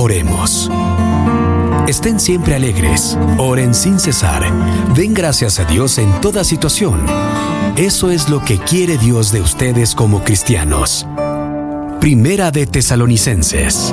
Oremos. Estén siempre alegres, oren sin cesar, den gracias a Dios en toda situación. Eso es lo que quiere Dios de ustedes como cristianos. Primera de Tesalonicenses.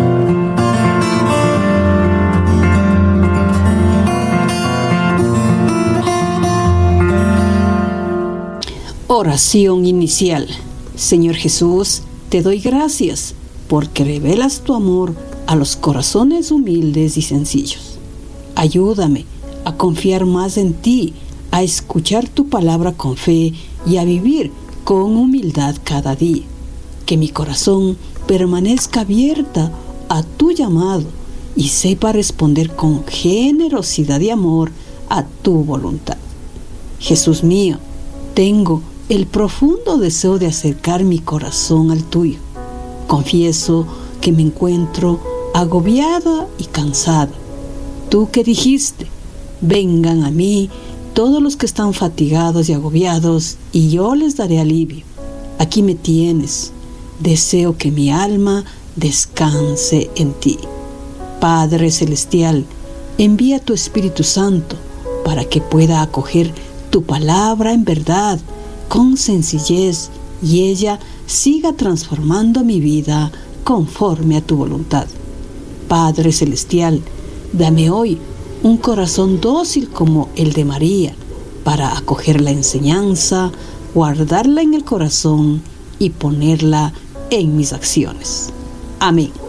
Oración inicial. Señor Jesús, te doy gracias porque revelas tu amor a los corazones humildes y sencillos. Ayúdame a confiar más en ti, a escuchar tu palabra con fe y a vivir con humildad cada día. Que mi corazón permanezca abierta a tu llamado y sepa responder con generosidad y amor a tu voluntad. Jesús mío, tengo el profundo deseo de acercar mi corazón al tuyo. Confieso que me encuentro agobiada y cansada. Tú que dijiste, vengan a mí todos los que están fatigados y agobiados, y yo les daré alivio. Aquí me tienes. Deseo que mi alma descanse en ti. Padre Celestial, envía tu Espíritu Santo para que pueda acoger tu palabra en verdad, con sencillez, y ella siga transformando mi vida conforme a tu voluntad. Padre Celestial, dame hoy un corazón dócil como el de María, para acoger la enseñanza, guardarla en el corazón y ponerla en mis acciones. Amén.